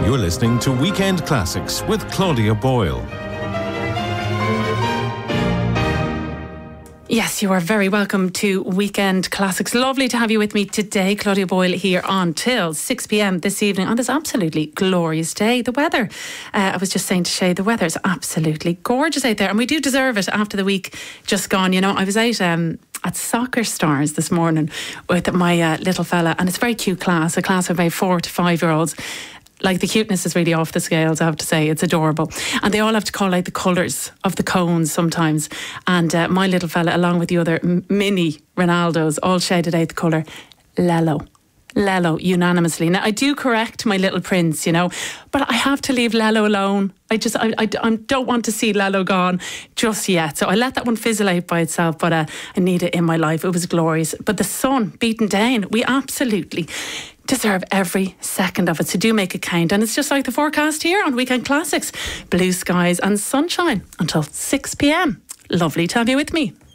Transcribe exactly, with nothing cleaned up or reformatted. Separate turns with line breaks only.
You're listening to Weekend Classics with Claudia Boyle.
Yes, you are very welcome to Weekend Classics. Lovely to have you with me today. Claudia Boyle here until six p.m. this evening on this absolutely glorious day. The weather, uh, I was just saying to Shay, the weather is absolutely gorgeous out there, and we do deserve it after the week just gone. You know, I was out um, at Soccer Stars this morning with my uh, little fella, and it's a very cute class, a class of about four to five year olds. Like, the cuteness is really off the scales, I have to say. It's adorable. And they all have to call out the colours of the cones sometimes. And uh, my little fella, along with the other m- mini Ronaldos, all shouted out the colour Lello. Lello, unanimously. Now, I do correct my little prince, you know, but I have to leave Lello alone. I just, I, I, I don't want to see Lello gone just yet. So I let that one fizzle out by itself, but uh, I need it in my life. It was glorious. But the sun beaten down, we absolutely deserve every second of it. So do make it count. And it's just like the forecast here on Weekend Classics. Blue skies and sunshine until six p.m. Lovely to have you with me.